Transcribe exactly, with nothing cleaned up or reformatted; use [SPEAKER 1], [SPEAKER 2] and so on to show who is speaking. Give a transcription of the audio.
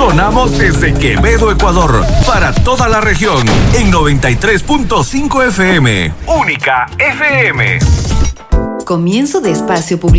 [SPEAKER 1] Sonamos desde Quevedo, Ecuador, para toda la región, en noventa y tres punto cinco F M. Única F M.
[SPEAKER 2] Comienzo de espacio publicitario.